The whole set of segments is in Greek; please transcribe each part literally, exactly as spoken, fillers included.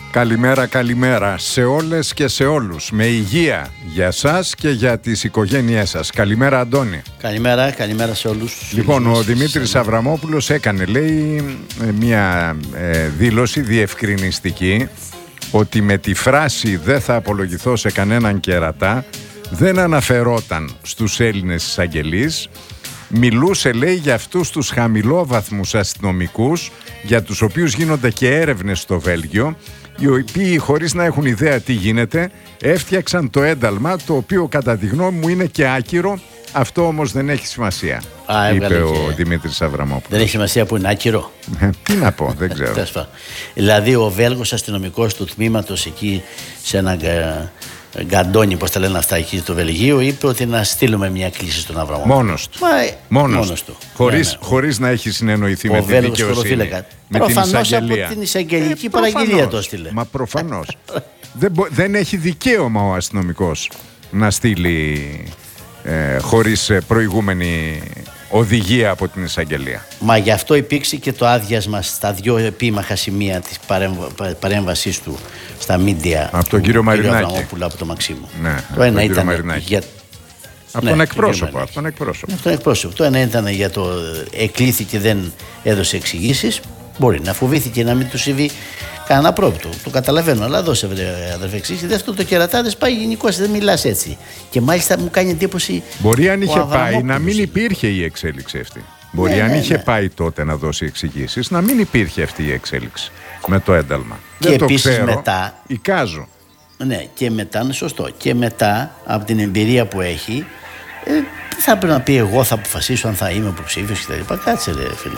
Καλημέρα, καλημέρα σε όλες και σε όλους. Με υγεία για σας και για τις οικογένειές σας. Καλημέρα, Αντώνη. Καλημέρα, καλημέρα σε όλους. Λοιπόν, ο Δημήτρης Αβραμόπουλος έκανε, λέει, μια ε, δήλωση διευκρινιστική ότι με τη φράση «δεν θα απολογηθώ σε κανέναν κερατά» δεν αναφερόταν στους Έλληνες εισαγγελείς. Μιλούσε, λέει, για αυτούς τους χαμηλόβαθμους αστυνομικούς για τους οποίους γίνονται και έρευνες στο Βέλγιο, οι οποίοι, χωρίς να έχουν ιδέα τι γίνεται, έφτιαξαν το ένταλμα, το οποίο κατά τη γνώμη μου είναι και άκυρο. Αυτό όμως δεν έχει σημασία. Α, είπε και... ο Δημήτρης Αβραμόπουλος. Δεν έχει σημασία που είναι άκυρο. Τι να πω, δεν ξέρω. Δηλαδή ο Βέλγος αστυνομικός του τμήματος εκεί σε ένα γκαντόνι, πώς τα λένε αυτά, εκεί του Βελγίου, είπε ότι να στείλουμε μια κλήση στον Αβραμόπουλο. Μόνος του. Μα, μόνος, μόνος του. Χωρίς, ναι, ναι. χωρίς να έχει συνεννοηθεί ο με τη δικαιοσύνη. Με προφανώς την εισαγγελία. Από την εισαγγελική ε, παραγγελία το έστειλε. Μα προφανώς. δεν, μπο, δεν έχει δικαίωμα ο αστυνομικός να στείλει ε, χωρίς προηγούμενη οδηγία από την εισαγγελία. Μα γι' αυτό υπήρξε και το άδειασμα στα δύο επίμαχα σημεία της παρέμβασής του στα μίντια. Από τον κύριο Μαρινάκη. Από τον Μαξίμου. Ναι, το ένα ήταν για... από ναι, τον εκπρόσωπο. Από τον εκπρόσωπο. Από τον εκπρόσωπο. Το ένα ήταν για το εκλήθηκε, δεν έδωσε εξηγήσεις. Μπορεί να φοβήθηκε να μην του συμβεί κανένα πρόβλημα. Το καταλαβαίνω, αλλά δώσε, αδερφέ, εξήγηση. Δεύτερο, το κερατάδες πάει γενικώς, δεν μιλάς έτσι. Και μάλιστα μου κάνει εντύπωση. Μπορεί αν είχε πάει να μην υπήρχε η εξέλιξη αυτή. Μπορεί ναι, αν ναι, είχε ναι. πάει τότε να δώσει εξηγήσεις, να μην υπήρχε αυτή η εξέλιξη με το ένταλμα. Και επίσης μετά. Εικάζω. Ναι, και μετά, είναι σωστό. Και μετά από την εμπειρία που έχει, ε, θα πρέπει να πει: εγώ θα αποφασίσω αν θα είμαι υποψήφιος κτλ. Κάτσε, ρε φίλε.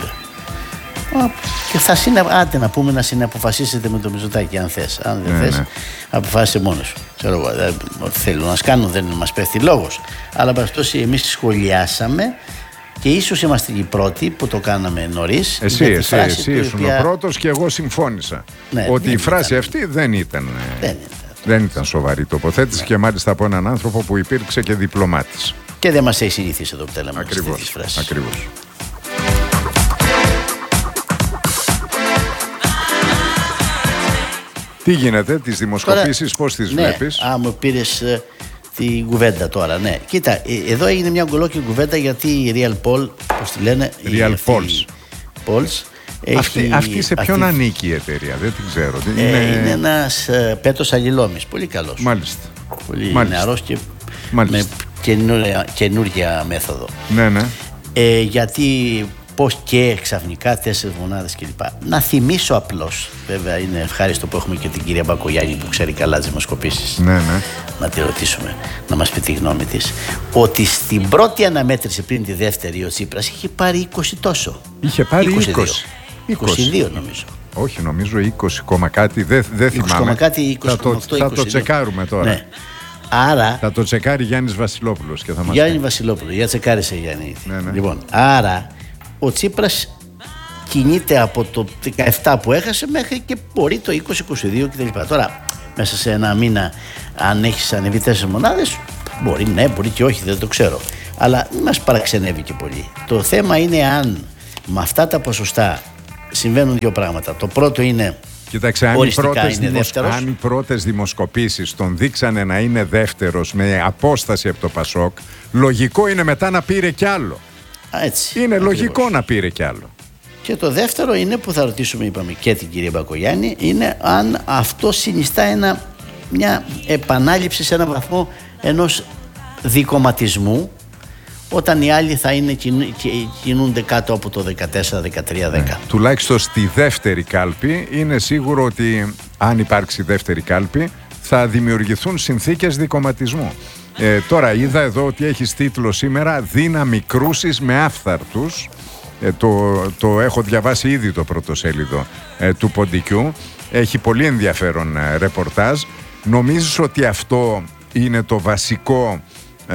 Και θα συνε... Άντε να πούμε να συναποφασίσετε με το Μητσοτάκη, αν θες. Αν δεν ναι, θες, ναι. αποφάσισε μόνος σου. Ξέρω εγώ, δεν... ό,τι θέλουν να σκάνουν, δεν μας πέφτει λόγος. Αλλά παραστώσει, εμείς σχολιάσαμε και ίσως είμαστε οι πρώτοι που το κάναμε νωρίς. Εσύ, εσύ, εσύ ήσουν οποία... ο πρώτος και εγώ συμφώνησα. Ναι, ότι η φράση ήταν... αυτή δεν ήταν, δεν ήταν, δεν ήταν σοβαρή τοποθέτηση ναι. και μάλιστα από έναν άνθρωπο που υπήρξε και διπλωμάτης. Και δεν μας έχει συνηθίσει εδώ που τέλαμε. Ακριβώς. Ακριβώς. Τι γίνεται, τις δημοσκοπήσεις, πώς τις ναι, βλέπεις? Α, μου πήρες ε, την κουβέντα τώρα, ναι. Κοίτα, ε, εδώ έγινε μια γκολόκη κουβέντα γιατί η Real Poll, πώς τη λένε, Real Polls. Polls έχει, αυτή, αυτή σε ποιον αυτή... ανήκει η εταιρεία, δεν την ξέρω. Ε, είναι... είναι ένας ε, Πέτος Αγγελόμης, πολύ καλός. Μάλιστα. Πολύ Μάλιστα. νεαρός και Μάλιστα. με καινούρια, καινούρια μέθοδο. Ναι, ναι. Ε, γιατί... Πώς και ξαφνικά τέσσερις μονάδες κλπ. Να θυμίσω απλώς, βέβαια είναι ευχάριστο που έχουμε και την κυρία Μπακογιάννη που ξέρει καλά τις δημοσκοπήσεις. Ναι, ναι. Να τη ρωτήσουμε, να μας πει τη γνώμη της. Ότι στην πρώτη αναμέτρηση πριν τη δεύτερη ο Τσίπρας είχε πάρει είκοσι τόσο. Είχε πάρει είκοσι δύο. είκοσι. είκοσι δύο νομίζω. Όχι, νομίζω είκοσι κόμμα κάτι, δεν δε θυμάμαι. είκοσι κόμμα κάτι, είκοσι κόμμα οκτώ, θα, το, θα το τσεκάρουμε τώρα. Ναι. Άρα, θα το τσεκάρει Γιάννης Βασιλόπουλος και θα μας Γιάννη Βασιλόπουλο, για τσεκάρισε Γιάννη. Ναι, ναι. Λοιπόν, άρα ο Τσίπρας κινείται από το δεκαεπτά που έχασε μέχρι και μπορεί το είκοσι είκοσι δύο κτλ. Τώρα, μέσα σε ένα μήνα, αν έχεις ανεβεί τέσσερις μονάδες, μπορεί ναι, μπορεί και όχι, δεν το ξέρω. Αλλά μην μας παραξενεύει και πολύ. Το θέμα είναι αν με αυτά τα ποσοστά συμβαίνουν δύο πράγματα. Το πρώτο είναι. Κοίταξε, αν οι, πρώτες δημοσ... αν οι πρώτες δημοσκοπήσεις τον δείξανε να είναι δεύτερος με απόσταση από το Πασόκ, λογικό είναι μετά να πήρε κι άλλο. Α, έτσι, είναι ακριβώς. Λογικό να πήρε κι άλλο. Και το δεύτερο είναι που θα ρωτήσουμε, είπαμε, και την κυρία Μπακογιάννη, είναι αν αυτό συνιστά ένα, μια επανάληψη σε έναν βαθμό ενός δικομματισμού, όταν οι άλλοι θα είναι, κινούνται κάτω από το δεκατέσσερα δεκατρία δέκα. Ναι. Τουλάχιστον στη δεύτερη κάλπη είναι σίγουρο ότι αν υπάρξει δεύτερη κάλπη θα δημιουργηθούν συνθήκες δικομματισμού. Ε, τώρα είδα εδώ ότι έχεις τίτλο σήμερα «Δύναμη κρούσης με άφθαρτους». Ε, το, το έχω διαβάσει ήδη το πρωτοσέλιδο ε, του Ποντικού. Έχει πολύ ενδιαφέρον ε, ρεπορτάζ. Νομίζεις ότι αυτό είναι το βασικό, ε,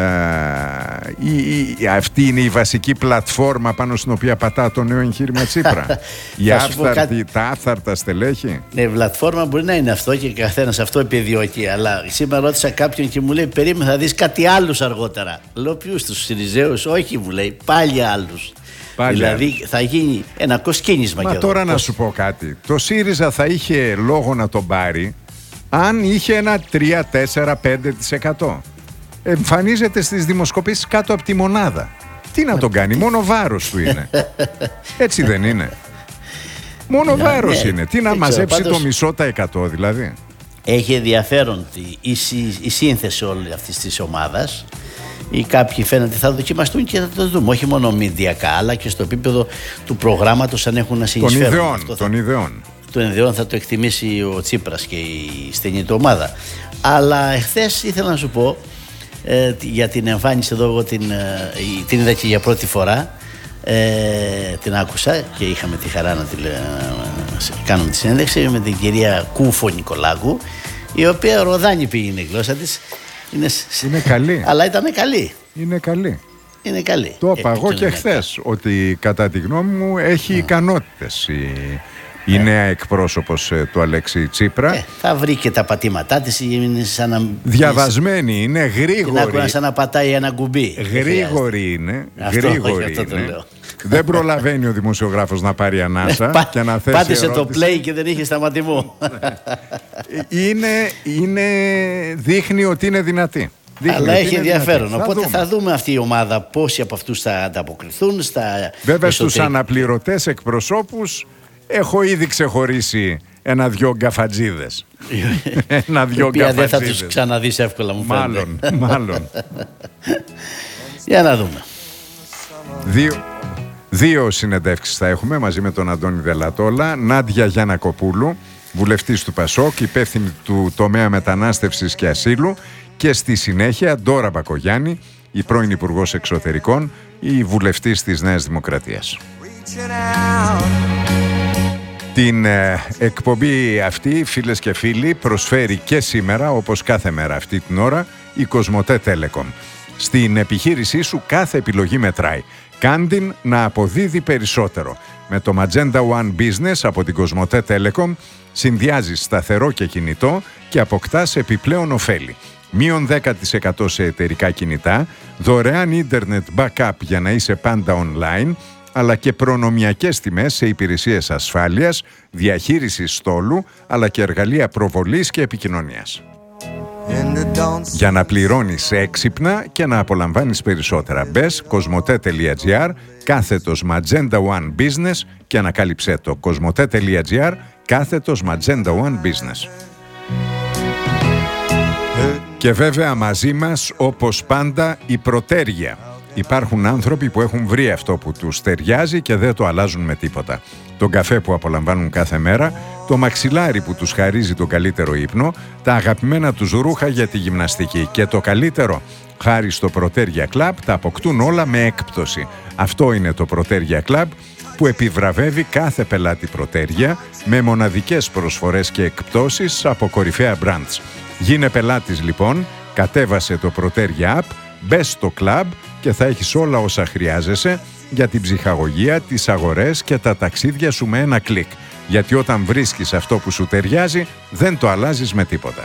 η, η, αυτή είναι η βασική πλατφόρμα πάνω στην οποία πατά το νέο εγχείρημα Τσίπρα? η άφθαρτη, κάτι... Τα άφθαρτα στελέχη. Ναι, πλατφόρμα μπορεί να είναι αυτό και καθένας αυτό επιδιώκει. Αλλά σήμερα ρώτησα κάποιον και μου λέει: περίμενα, θα δεις κάτι άλλους αργότερα. Λέω: ποιους, τους Συριζέους? Όχι, μου λέει, πάλι άλλους. Πάλι δηλαδή θα γίνει ένα κοσκίνισμα. Μα και τώρα εδώ. να σου πω κάτι. Το ΣΥΡΙΖΑ θα είχε λόγο να τον πάρει αν είχε ένα τρία, τέσσερα, πέντε τοις εκατό. Εμφανίζεται στις δημοσκοπήσεις κάτω από τη μονάδα. Τι να τον κάνει, μόνο βάρος του είναι. Έτσι δεν είναι? Μόνο Ναι, βάρος ναι, είναι. Τι να δεν μαζέψει ξέρω, πάντως το μισό τα εκατό δηλαδή. Έχει ενδιαφέρον η, η, η σύνθεση όλη αυτής της ομάδας. Ή κάποιοι φαίνεται θα δοκιμαστούν και θα το δούμε. Όχι μόνο μηντιακά, αλλά και στο επίπεδο του προγράμματος, αν έχουν να συνεισφέρουν. Των ιδεών. Αυτό θα, των ιδεών. Των ιδεών θα το εκτιμήσει ο Τσίπρας και η στενή του ομάδα. Αλλά εχθές ήθελα να σου πω ε, για την εμφάνιση εδώ, εγώ την, ε, την είδα και για πρώτη φορά. Ε, την άκουσα και είχαμε τη χαρά να τη ε, κάνουμε τη συνέντευξη με την κυρία Κούφο Νικολάκου, η οποία ροδάνη πήγαινε η γλώσσα της. Είναι, είναι καλή. Αλλά ήταν καλή. Είναι καλή. Είναι καλή. Το είπα εγώ και χθες, ότι κατά τη γνώμη μου έχει mm. ικανότητες η, η ε. νέα εκπρόσωπος ε, του Αλέξη Τσίπρα. Ε, θα βρει και τα πατήματά της. Είναι σαν να... Διαβασμένη, είναι γρήγορη. Την άκουνα σαν να πατάει ένα κουμπί. Γρήγορη είναι. Αυτό, γρήγορη αυτό το είναι. λέω. Δεν προλαβαίνει ο δημοσιογράφος να πάρει ανάσα και να θέσει πάτησε ερώτηση. το play και δεν είχε σταματημό. είναι, είναι, δείχνει ότι είναι δυνατή. Δείχνει Αλλά έχει ενδιαφέρον. δυνατή. Οπότε θα δούμε. θα δούμε αυτή η ομάδα πόσοι από αυτούς θα ανταποκριθούν. Στα Βέβαια στους εσωτερικά... αναπληρωτές εκπροσώπους έχω ήδη ξεχωρίσει ένα-δυο γκαφατζίδες. Ένα-δυο γκαφατζίδες. Δεν θα τους γκαφατζίδες. ξαναδείς εύκολα, μου φαίνεται. Μάλλον, μάλλον. Για να δούμε. Δύο, δύο συνεντεύξεις θα έχουμε μαζί με τον Αντώνη Δελατόλα. Νάντια Γιαννακοπούλου, βουλευτής του Πασόκ, υπεύθυνη του τομέα μετανάστευσης και ασύλου, και στη συνέχεια Ντόρα Μπακογιάννη, η πρώην Υπουργός Εξωτερικών, η βουλευτής της Νέας Δημοκρατίας. Την ε, εκπομπή αυτή, φίλες και φίλοι, προσφέρει και σήμερα, όπως κάθε μέρα αυτή την ώρα, η Κοσμοτέ Telecom. Στην επιχείρησή σου κάθε επιλογή μετράει. Κάντην να αποδίδει περισσότερο. Με το Magenta One Business από την Κοσμοτέ Telecom συνδυάζεις σταθερό και κινητό και αποκτάς επιπλέον ωφέλη. Μείον δέκα τοις εκατό σε εταιρικά κινητά, δωρεάν ίντερνετ backup για να είσαι πάντα online, αλλά και προνομιακές τιμές σε υπηρεσίες ασφάλειας, διαχείρισης στόλου, αλλά και εργαλεία προβολής και επικοινωνίας. Για να πληρώνεις έξυπνα και να απολαμβάνεις περισσότερα. Μπες κοσμοτέ.gr κάθετος Magenta One Business και ανακάλυψέ το. κοσμοτέ.gr κάθετος Magenta One Business. Και βέβαια μαζί μας, όπως πάντα, η προτέρια. Υπάρχουν άνθρωποι που έχουν βρει αυτό που τους ταιριάζει και δεν το αλλάζουν με τίποτα. Τον καφέ που απολαμβάνουν κάθε μέρα, το μαξιλάρι που τους χαρίζει τον καλύτερο ύπνο, τα αγαπημένα τους ρούχα για τη γυμναστική και το καλύτερο, χάρη στο Προτέρια Club, τα αποκτούν όλα με έκπτωση. Αυτό είναι το Προτέρια Club που επιβραβεύει κάθε πελάτη Προτέρια με μοναδικές προσφορές και εκπτώσεις από κορυφαία brands. Γίνε πελάτης λοιπόν, κατέβασε το Προτέρια App, μπες στο club και θα έχεις όλα όσα χρειάζεσαι για την ψυχαγωγία, τις αγορές και τα ταξίδια σου με ένα κλικ. Γιατί όταν βρίσκεις αυτό που σου ταιριάζει, δεν το αλλάζεις με τίποτα.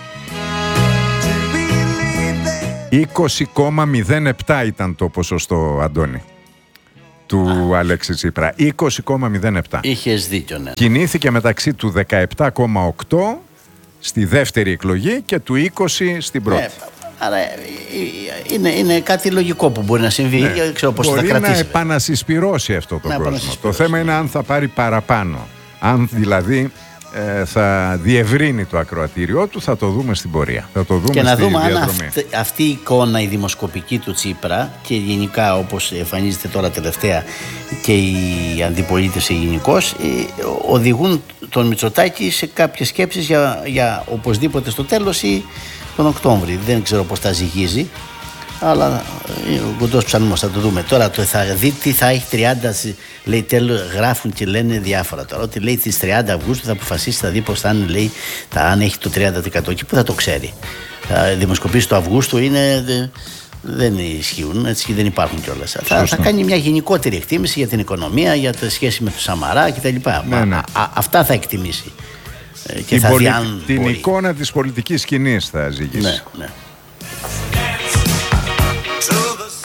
είκοσι κόμμα μηδέν επτά ήταν το ποσοστό, Αντώνη, του Α. Αλέξη Τσίπρα. είκοσι κόμμα μηδέν επτά. Είχες δίκιο, ναι. Κινήθηκε μεταξύ του δεκαεπτά κόμμα οκτώ στη δεύτερη εκλογή και του είκοσι στην πρώτη. Ναι. Άρα είναι, είναι κάτι λογικό που μπορεί να συμβεί. Ναι. Ξέρω πώς μπορεί θα κρατήσει. να επανασυσπυρώσει αυτό το κόσμο. Το θέμα είναι αν θα πάρει παραπάνω. Αν δηλαδή ε, θα διευρύνει το ακροατήριό του, θα το δούμε στην πορεία. Θα το δούμε και να στη δούμε διαδρομή. αν αυτή, αυτή η εικόνα, η δημοσκοπική του Τσίπρα και γενικά όπως εμφανίζεται τώρα τελευταία και η αντιπολίτευση γενικώς, οδηγούν τον Μητσοτάκη σε κάποιες σκέψεις για, για οπωσδήποτε στο τέλος ή τον Οκτώβρη. Δεν ξέρω πώς τα ζυγίζει, αλλά ο κοντός ψαλμός, θα το δούμε. Τώρα το θα δει τι θα έχει τριάντα, λέει, τέλος, γράφουν και λένε διάφορα τώρα. Ότι λέει τις τριάντα Αυγούστου θα αποφασίσει, θα δει πώς θα είναι, λέει, θα, αν έχει το τριάντα τοις εκατό. Και πού θα το ξέρει. Τα δημοσκοπήσεις του Αυγούστου είναι, δε, δεν ισχύουν, έτσι, δεν υπάρχουν κιόλας. Θα, θα κάνει μια γενικότερη εκτίμηση για την οικονομία, για τη σχέση με τον Σαμαρά κτλ. Ναι, ναι. Α, α, αυτά θα εκτιμήσει. Και την θα πολι... δει αν την μπορεί. εικόνα της πολιτικής σκηνής θα ζυγίσει. Ναι, ναι.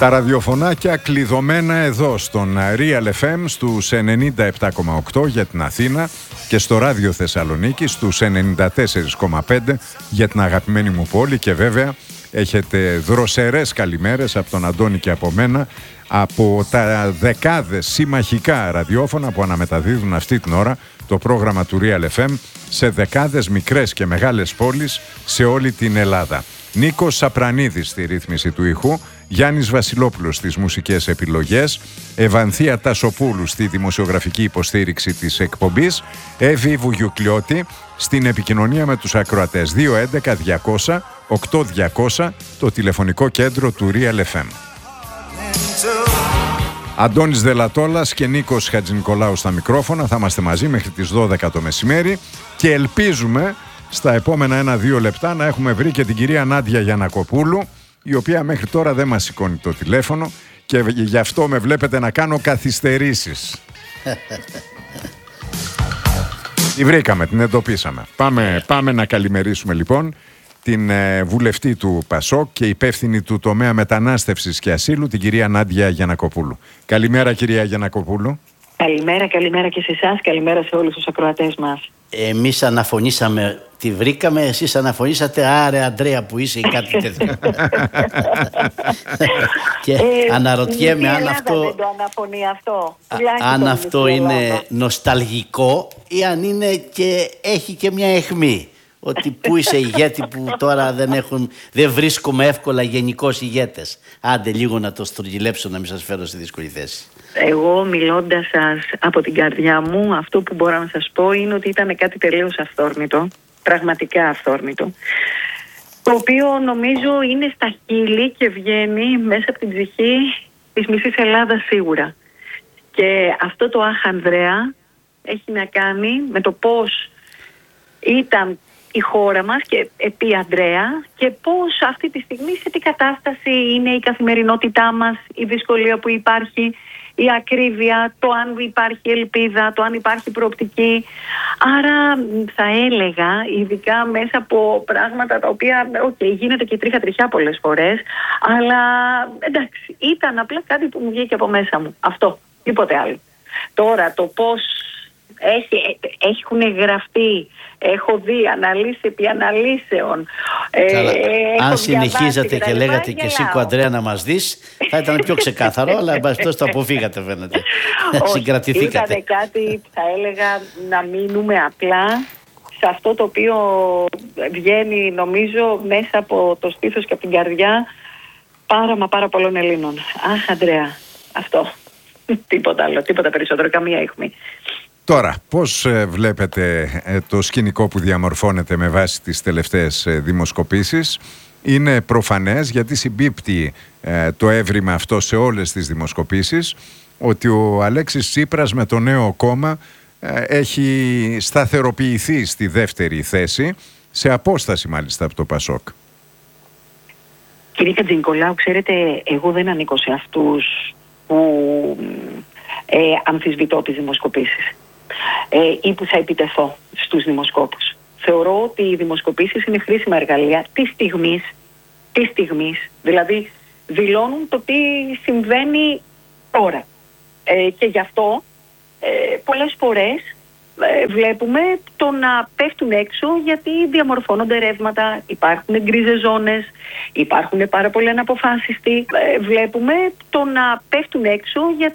Τα ραδιοφωνάκια κλειδωμένα εδώ στον Real εφ εμ στους ενενήντα επτά κόμμα οκτώ για την Αθήνα και στο Ράδιο Θεσσαλονίκη στους ενενήντα τέσσερα κόμμα πέντε για την αγαπημένη μου πόλη, και βέβαια έχετε δροσερές καλημέρες από τον Αντώνη και από μένα από τα δεκάδες συμμαχικά ραδιόφωνα που αναμεταδίδουν αυτή την ώρα το πρόγραμμα του Real εφ εμ σε δεκάδες μικρές και μεγάλες πόλεις σε όλη την Ελλάδα. Νίκος Σαπρανίδης στη ρύθμιση του ήχου, Γιάννης Βασιλόπουλος στις μουσικές επιλογές, Ευανθία Τασοπούλου στη δημοσιογραφική υποστήριξη της εκπομπής, Εύη Βουγιουκλιώτη στην επικοινωνία με τους ακροατές. Δύο έντεκα διακόσια οκτώ διακόσια το τηλεφωνικό κέντρο του Real εφ εμ. Αντώνης Δελατόλας και Νίκος Χατζηνικολάου στα μικρόφωνα. Θα είμαστε μαζί μέχρι τις δώδεκα το μεσημέρι και ελπίζουμε στα επόμενα ένα-δύο λεπτά να έχουμε βρει και την κυρία Νάντια Γιαννακοπούλου, η οποία μέχρι τώρα δεν μας σηκώνει το τηλέφωνο και γι' αυτό με βλέπετε να κάνω καθυστερήσεις. Τη βρήκαμε, την εντοπίσαμε. Πάμε, πάμε να καλημερίσουμε λοιπόν την ε, βουλευτή του ΠΑΣΟΚ και υπεύθυνη του τομέα μετανάστευσης και ασύλου, την κυρία Νάντια Γιαννακοπούλου. Καλημέρα, κυρία Γιαννακοπούλου. Καλημέρα, καλημέρα και σε εσάς, καλημέρα σε όλους τους ακροατές μας. Εμείς αναφωνήσαμε, τη βρήκαμε, εσείς αναφωνήσατε, άρε Αντρέα που είσαι ή κάτι τέτοιο. Και ε, αναρωτιέμαι αν αυτό, δεν το αναφωνεί αυτό. αν αυτό είναι νοσταλγικό ή αν είναι και έχει και μια αιχμή. Ότι πού είσαι ηγέτη που τώρα δεν, έχουν, δεν βρίσκουμε εύκολα γενικώς ηγέτες. Άντε λίγο να το στρογγυλέψω, να μην σας φέρω στη δύσκολη θέση. Εγώ μιλώντας σας από την καρδιά μου, αυτό που μπορώ να σας πω είναι ότι ήταν κάτι τελείως αυθόρμητο, πραγματικά αυθόρμητο, το οποίο νομίζω είναι στα χείλη και βγαίνει μέσα από την ψυχή της μισής Ελλάδας σίγουρα. Και αυτό το «Αχ Ανδρέα» έχει να κάνει με το πώς ήταν η χώρα μας και επί Ανδρέα και πώς αυτή τη στιγμή σε τι κατάσταση είναι η καθημερινότητά μας, η δυσκολία που υπάρχει, η ακρίβεια, το αν υπάρχει ελπίδα, το αν υπάρχει προοπτική. Άρα θα έλεγα, ειδικά μέσα από πράγματα τα οποία okay, γίνεται και τρίχα τριχιά πολλές φορές, αλλά εντάξει, ήταν απλά κάτι που μου βγήκε από μέσα μου. Αυτό, τίποτε άλλο. Τώρα το πώς έχει, έχουν γραφτεί, έχω δει αναλύσει επί αναλύσεων. Ε, Αν συνεχίζατε και, και λέγατε και εσύ Αντρέα να μας δεις, θα ήταν πιο ξεκάθαρο, αλλά μπαστός το αποφύγατε φαίνεται. Συγκρατηθήκατε. Ήταν κάτι, θα έλεγα, να μείνουμε απλά σε αυτό το οποίο βγαίνει νομίζω μέσα από το στήθος και από την καρδιά πάρα μα πάρα πολλών Ελλήνων. Αχ Ανδρέα, αυτό. Τίποτα άλλο, τίποτα περισσότερο, καμία αιχμή. Τώρα, πώς ε, βλέπετε ε, το σκηνικό που διαμορφώνεται με βάση τις τελευταίες ε, δημοσκοπήσεις? Είναι προφανές, γιατί συμπίπτει ε, το έβριμα αυτό σε όλες τις δημοσκοπήσεις, ότι ο Αλέξης Τσίπρας με το νέο κόμμα ε, έχει σταθεροποιηθεί στη δεύτερη θέση, σε απόσταση μάλιστα από το ΠΑΣΟΚ. Κύριε Χατζηνικολάου, ξέρετε, εγώ δεν ανήκω σε αυτούς που ε, αμφισβητώ τις δημοσκοπήσεις ε, ή που θα επιτεθώ στους δημοσκόπους. Θεωρώ ότι οι δημοσκοπήσεις είναι χρήσιμα εργαλεία της στιγμής, της στιγμής, δηλαδή δηλώνουν το τι συμβαίνει τώρα. Ε, και γι' αυτό ε, πολλές φορές ε, βλέπουμε το να πέφτουν έξω, γιατί διαμορφώνονται ρεύματα, υπάρχουν γκρίζες ζώνες, υπάρχουν πάρα πολλοί αναποφάσιστοι. Ε, βλέπουμε το να πέφτουν έξω γιατί